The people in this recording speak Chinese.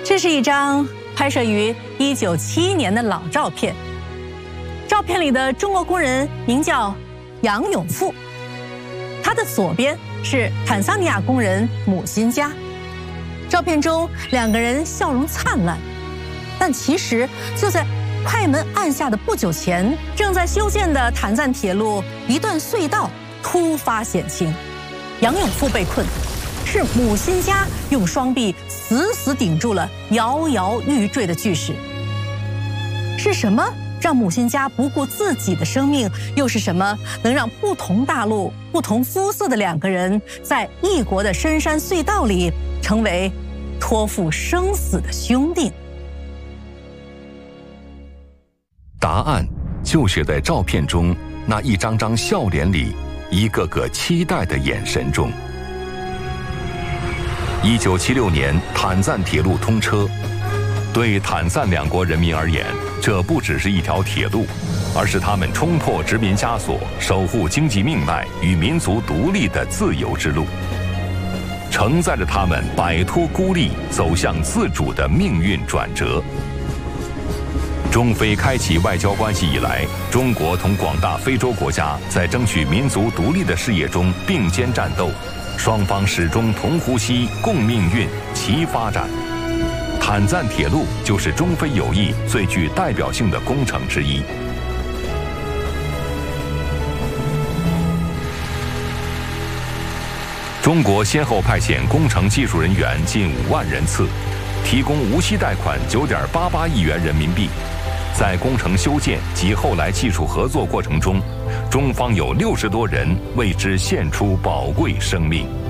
这是一张拍摄于1971年的老照片。照片里的中国工人名叫杨永富，他的左边是坦桑尼亚工人姆辛加。照片中两个人笑容灿烂，但其实就在快门按下的不久前，正在修建的坦赞铁路一段隧道突发险情，杨永富被困，是姆辛加用双臂死死顶住了摇摇欲坠的巨石。是什么让姆辛加不顾自己的生命？又是什么能让不同大陆、不同肤色的两个人在异国的深山隧道里成为托付生死的兄弟？ 答案就写在照片中那一张张笑脸里，一个个期待的眼神中。1976年，坦赞铁路通车。对坦赞两国人民而言，这不只是一条铁路，而是他们冲破殖民枷锁、守护经济命脉与民族独立的自由之路，承载着他们摆脱孤立、走向自主的命运转折。中非开启外交关系以来，中国同广大非洲国家在争取民族独立的事业中并肩战斗，双方始终同呼吸、共命运、齐发展。坦赞铁路就是中非友谊最具代表性的工程之一。中国先后派遣工程技术人员近5万人次，提供无息贷款9.88亿元人民币。在工程修建及后来技术合作过程中，中方有60多人为之献出宝贵生命。